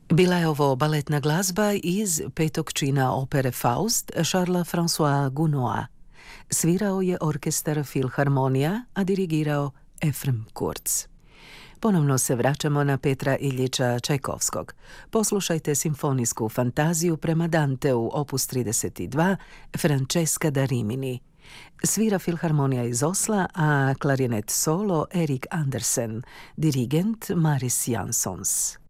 Bila je ovo baletna glazba iz petog čina opere Faust Charlesa François Gounoa. Svirao je orkestar Filharmonija, a dirigirao Efrem Kurz. Ponovno se vraćamo na Petra Iljiča Čajkovskog. Poslušajte simfonijsku fantaziju prema Danteu, opus 32, Francesca da Rimini. Svira Filharmonija iz Osla, a klarinet solo Erik Andersen, dirigent Maris Jansons.